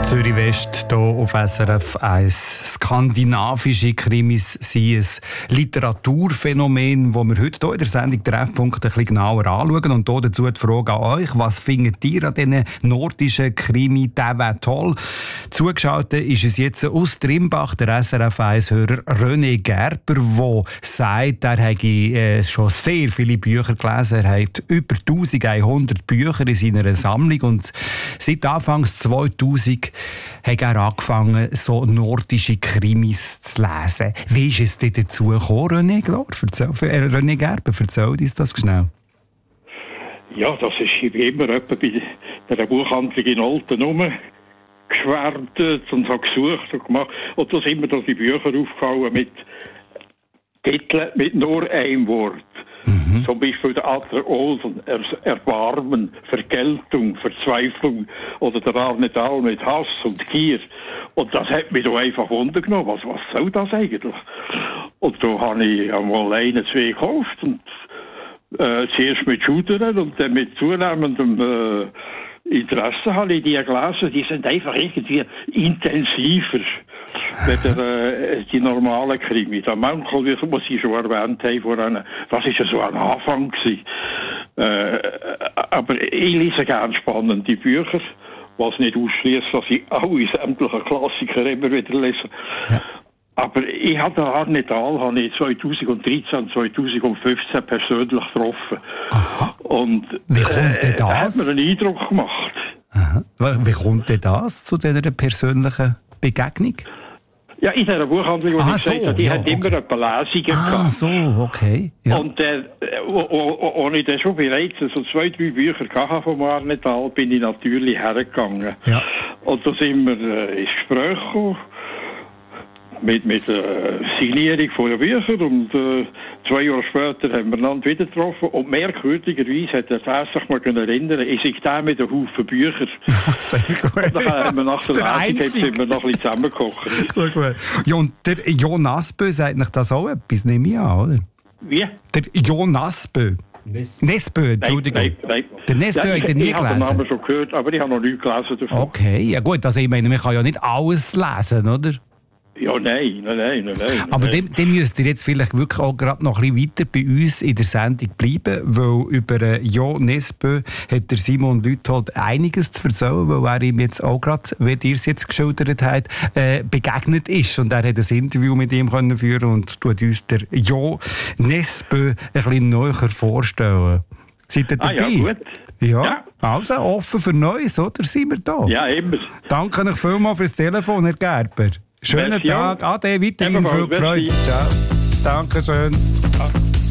Zürich West hier auf SRF 1. Skandinavische Krimis sind ein Literaturphänomen, das wir heute hier in der Sendung Treffpunkt ein bisschen genauer anschauen. Und hier dazu die Frage an euch: Was findet ihr an diesen nordischen Krimi? Der wäre toll. Zugeschaltet ist es jetzt aus Trimbach, der SRF 1-Hörer René Gerber, der sagt, er habe schon sehr viele Bücher gelesen. Er hat über 1100 Bücher in seiner Sammlung und seit Anfangs 2000 hat er angefangen, so nordische Krimis zu lesen. Wie ist es denn dazu gekommen, René Gerber? Erzähl uns das schnell. Ja, das ist wie immer etwa bei der Buchhandlung in Olten rumgeschwärmt und habe gesucht und gemacht. Und da sind mir da die Bücher aufgefallen mit Titeln mit nur einem Wort. Zum Beispiel der Adler Olsen, Erbarmen, Vergeltung, Verzweiflung oder der Arne Dahl mit Hass und Gier. Und das hat mich da einfach wundern. Was soll das eigentlich? Und da habe ich einmal 1, 2 gekauft und zuerst mit Schudern und dann mit zunehmendem Interesse habe ich die gelesen. Die sind einfach irgendwie intensiver als die normalen Krimi. Der Mankel, wie ich schon erwähnt habe vorhin, das war ja so ein Anfang gewesen. Aber ich lese gerne spannende Bücher, was nicht ausschließt, dass ich alle sämtliche Klassiker immer wieder lese. Ja. Aber ich habe den Arne Dahl 2013, 2015 persönlich getroffen. Aha. Und wie kommt denn das? Hat mir einen Eindruck gemacht. Aha. Wie kommt denn das zu dieser persönlichen Begegnung? Ja, in dieser Buchhandlung, die ich gesagt habe, die hat immer ein paar Lesungen gehabt. Ah, so, okay. Ja. Und als ich dann schon bereits so 2, 3 Bücher hatte von Arne Dahl, bin ich natürlich hergegangen. Ja. Und da sind wir ins Gespräch gekommen. Mit der Signierung von den Büchern und 2 Jahre später haben wir einander wieder getroffen und merkwürdigerweise hat er sich mal erinnern, ich sei der mit einem Haufen Bücher. Sehr gut. Und dann haben wir nach der Lesung sind wir noch ein bisschen zusammengekocht. Sehr gut. Ja, und der Jo Nasbö sagt nicht das auch etwas, nehme ich an, oder? Wie? Der Jo Nasbö. Nesbö, Entschuldigung. Nein. Der Nesbö hat er nie gelesen. Ich habe den Namen schon gehört, aber ich habe noch nichts gelesen davon. Okay, ja gut, also ich meine, man kann ja nicht alles lesen, oder? Ja, nein. Aber dem müsst ihr jetzt vielleicht wirklich auch gerade noch ein bisschen weiter bei uns in der Sendung bleiben, weil über Jo Nesbö hat der Simon Lüthold einiges zu erzählen, weil er ihm jetzt auch gerade, wie ihr es jetzt geschildert habt, begegnet ist. Und er hat ein Interview mit ihm können führen und tut uns der Jo Nesbö ein bisschen näher vorstellen. Seid ihr dabei? Ja, gut. Ja, also offen für Neues, oder? Sind wir da? Ja, immer. Danke euch vielmals fürs Telefon, Herr Gerber. Schönen Tag. Ade, weiterhin viel Freude. Ciao. Dankeschön.